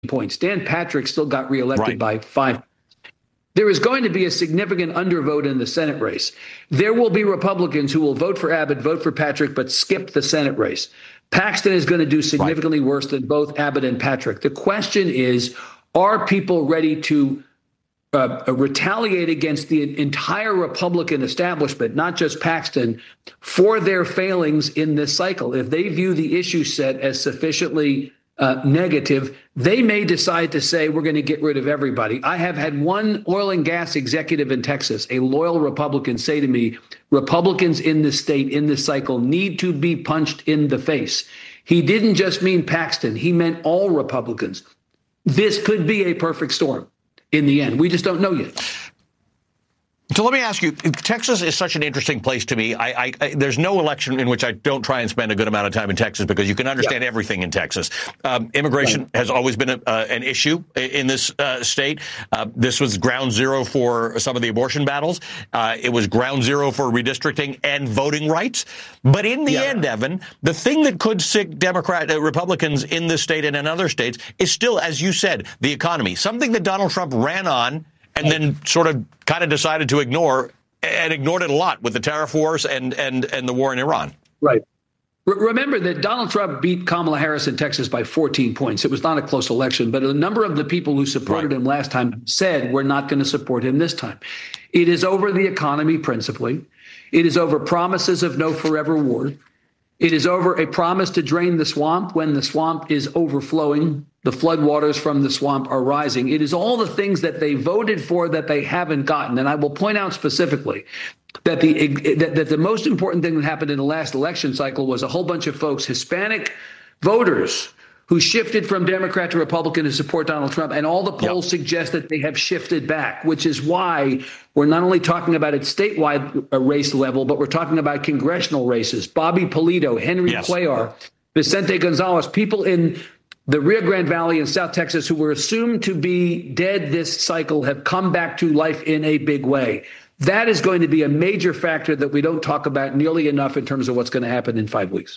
points. Dan Patrick still got reelected by 5. There is going to be a significant undervote in the Senate race. There will be Republicans who will vote for Abbott, vote for Patrick, but skip the Senate race. Paxton is going to do significantly worse than both Abbott and Patrick. The question is, are people ready to retaliate against the entire Republican establishment, not just Paxton, for their failings in this cycle? If they view the issue set as sufficiently negative, they may decide to say, we're going to get rid of everybody. I have had one oil and gas executive in Texas, a loyal Republican, say to me, Republicans in this state, in this cycle, need to be punched in the face. He didn't just mean Paxton. He meant all Republicans. This could be a perfect storm in the end. We just don't know yet. So let me ask you, Texas is such an interesting place to me. There's no election in which I don't try and spend a good amount of time in Texas because you can understand everything in Texas. Immigration has always been an issue in this state. This was ground zero for some of the abortion battles. It was ground zero for redistricting and voting rights. But in the end, Evan, the thing that could sick Republicans in this state and in other states is still, as you said, the economy, something that Donald Trump ran on and then sort of kind of decided to ignore, and ignored it a lot with the tariff wars and the war in Iran. Right. Remember that Donald Trump beat Kamala Harris in Texas by 14 points. It was not a close election, but a number of the people who supported him last time said we're not going to support him this time. It is over the economy principally. It is over promises of no forever war. It is over a promise to drain the swamp when the swamp is overflowing. The floodwaters from the swamp are rising. It is all the things that they voted for that they haven't gotten. And I will point out specifically that the most important thing that happened in the last election cycle was a whole bunch of folks, Hispanic voters, who shifted from Democrat to Republican to support Donald Trump. And all the polls suggest that they have shifted back, which is why we're not only talking about at statewide race level, but we're talking about congressional races. Bobby Polito, Henry Cuellar, Vicente Gonzalez, people in the Rio Grande Valley in South Texas who were assumed to be dead this cycle have come back to life in a big way. That is going to be a major factor that we don't talk about nearly enough in terms of what's going to happen in 5 weeks.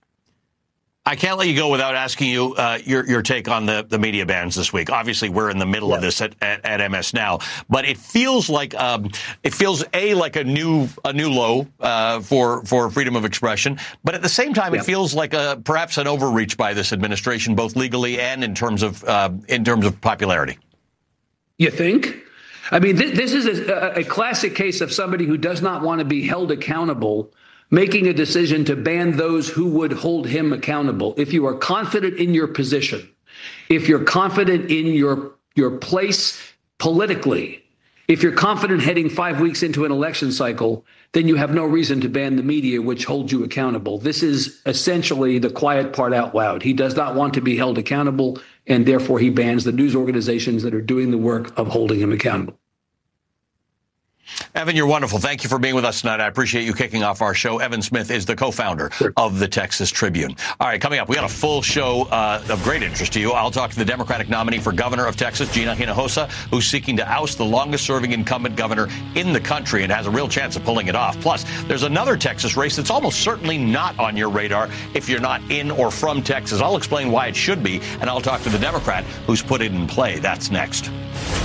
I can't let you go without asking you your take on the media bans this week. Obviously, we're in the middle of this at MS Now, but it feels like like a new low for freedom of expression. But at the same time, it feels like perhaps an overreach by this administration, both legally and in terms of popularity. You think? I mean, this is a classic case of somebody who does not want to be held accountable, making a decision to ban those who would hold him accountable. If you are confident in your position, if you're confident in your place politically, if you're confident heading 5 weeks into an election cycle, then you have no reason to ban the media, which holds you accountable. This is essentially the quiet part out loud. He does not want to be held accountable, and therefore he bans the news organizations that are doing the work of holding him accountable. Evan, you're wonderful. Thank you for being with us tonight. I appreciate you kicking off our show. Evan Smith is the co-founder of the Texas Tribune. All right, coming up, we got a full show of great interest to you. I'll talk to the Democratic nominee for governor of Texas, Gina Hinojosa, who's seeking to oust the longest-serving incumbent governor in the country and has a real chance of pulling it off. Plus, there's another Texas race that's almost certainly not on your radar if you're not in or from Texas. I'll explain why it should be, and I'll talk to the Democrat who's put it in play. That's next.